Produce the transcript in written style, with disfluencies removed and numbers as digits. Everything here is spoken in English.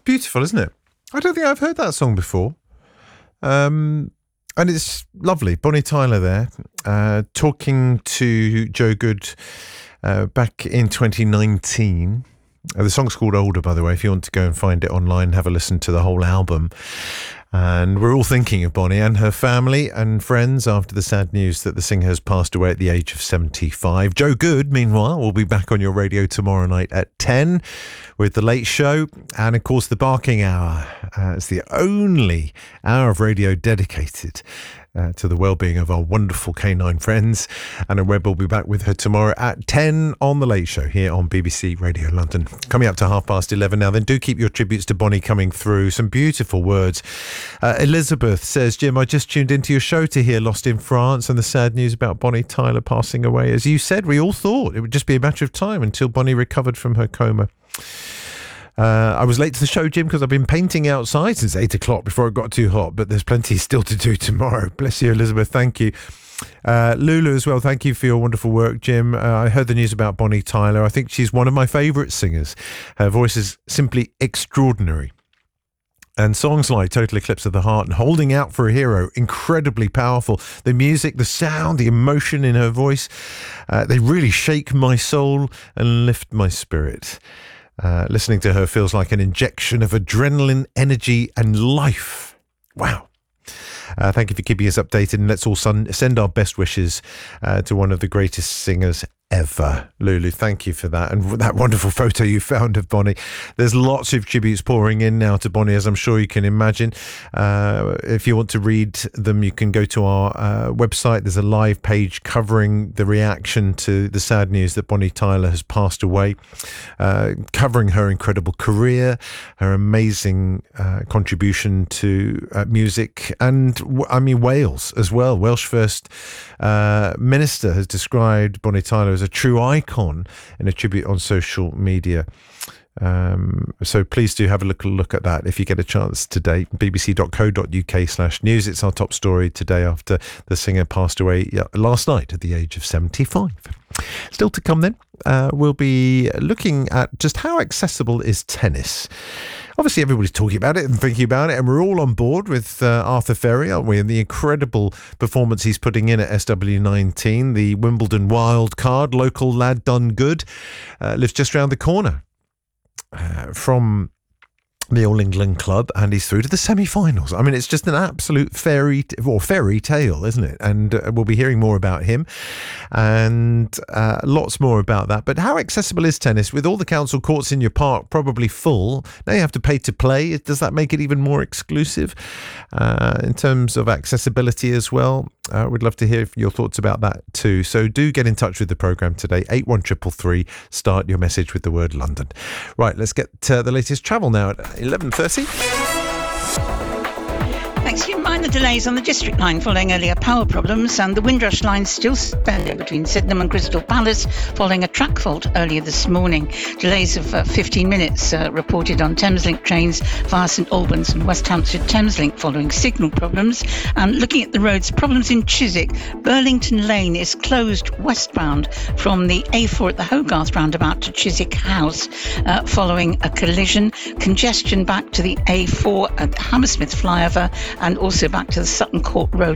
beautiful, isn't it? I don't think I've heard that song before. And it's lovely. Bonnie Tyler there, talking to Joe Good back in 2019. The song's called Older, by the way, if you want to go and find it online, have a listen to the whole album. And we're all thinking of Bonnie and her family and friends after the sad news that the singer has passed away at the age of 75. Joe Good, meanwhile, will be back on your radio tomorrow night at 10 with The Late Show. And, of course, The Barking Hour. It's the only hour of radio dedicated to the well-being of our wonderful canine friends. Anna Webb will be back with her tomorrow at 10 on The Late Show here on BBC Radio London. Coming up to 11:30 now, then do keep your tributes to Bonnie coming through. Some beautiful words. Elizabeth says, Jim, I just tuned into your show to hear Lost in France and the sad news about Bonnie Tyler passing away. As you said, we all thought it would just be a matter of time until Bonnie recovered from her coma. I was late to the show, Jim, because I've been painting outside since 8 o'clock before it got too hot, but there's plenty still to do tomorrow. Bless you, Elizabeth. Thank you. Lulu as well, thank you for your wonderful work, Jim. I heard the news about Bonnie Tyler. I think she's one of my favourite singers. Her voice is simply extraordinary. And songs like Total Eclipse of the Heart and Holding Out for a Hero, incredibly powerful. The music, the sound, the emotion in her voice, they really shake my soul and lift my spirit. Listening to her feels like an injection of adrenaline, energy and life. Wow. Thank you for keeping us updated, and let's all send our best wishes to one of the greatest singers ever. Lulu, thank you for that, and that wonderful photo you found of Bonnie. There's lots of tributes pouring in now to Bonnie, as I'm sure you can imagine. If you want to read them, you can go to our website. There's a live page covering the reaction to the sad news that Bonnie Tyler has passed away, covering her incredible career, her amazing contribution to music, and Wales as well. Welsh First Minister has described Bonnie Tyler as a true icon in a tribute on social media. So please do have a look at that if you get a chance today. bbc.co.uk/news. It's our top story today after the singer passed away last night at the age of 75. Still to come then, we'll be looking at just how accessible is tennis. Obviously, everybody's talking about it and thinking about it, and we're all on board with Arthur Ferry, aren't we? And the incredible performance he's putting in at SW19, the Wimbledon wild card. Local lad done good. Lives just round the corner from the All England club, and he's through to the semi-finals. I mean, it's just an absolute fairy tale, isn't it? And we'll be hearing more about him and lots more about that. But how accessible is tennis? With all the council courts in your park probably full, now you have to pay to play. Does that make it even more exclusive in terms of accessibility as well? We'd love to hear your thoughts about that too. So do get in touch with the programme today, 81333. Start your message with the word London. Right, let's get the latest travel now at 11:30. Thanks. Minor delays on the District Line following earlier power problems, and the Windrush Line still suspended between Sydenham and Crystal Palace following a track fault earlier this morning. Delays of 15 minutes reported on Thameslink trains via St Albans and West Hampshire Thameslink following signal problems. And looking at the roads, problems in Chiswick. Burlington Lane is closed westbound from the A4 at the Hogarth roundabout to Chiswick House following a collision. Congestion back to the A4 at the Hammersmith flyover, and also back to the Sutton Court Road